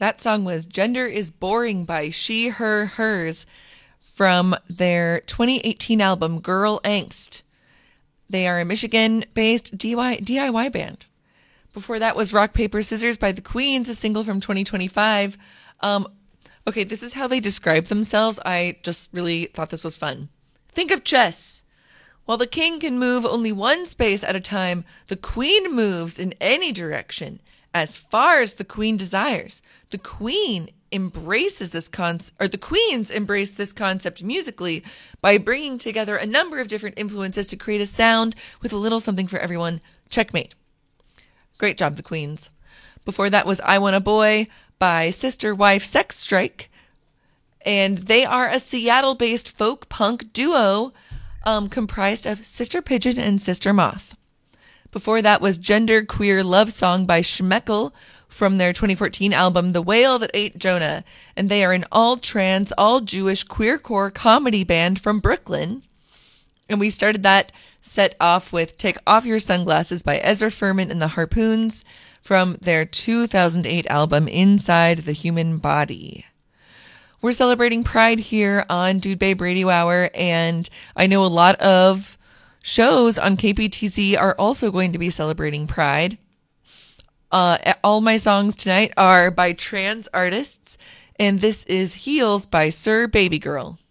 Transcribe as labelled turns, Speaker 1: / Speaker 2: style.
Speaker 1: That song was Gender is Boring by She, Her, Hers from their 2018 album Girl Angst. They are a Michigan-based DIY band. Before that was Rock, Paper, Scissors by The Queens, a single from 2025. Okay, this is how they describe themselves. I just really thought this was fun. Think of chess. While the king can move only one space at a time, the queen moves in any direction, as far as the queen desires. The queens embrace this concept musically by bringing together a number of different influences to create a sound with a little something for everyone. Checkmate. Great job, the Queens. Before that was I Want a Boy by Sister Wife Sex Strike. And they are a Seattle-based folk punk duo comprised of Sister Pigeon and Sister Moth. Before that was Gender Queer Love Song by Schmeckel from their 2014 album The Whale That Ate Jonah. And they are an all-trans, all-Jewish queercore comedy band from Brooklyn. And we started that set off with Take Off Your Sunglasses by Ezra Furman and the Harpoons from their 2008 album Inside the Human Body. We're celebrating Pride here on Dude Babe Radio Hour, and I know a lot of shows on KPTZ are also going to be celebrating Pride. All my songs tonight are by trans artists, and this is Heels by Sir Baby Girl.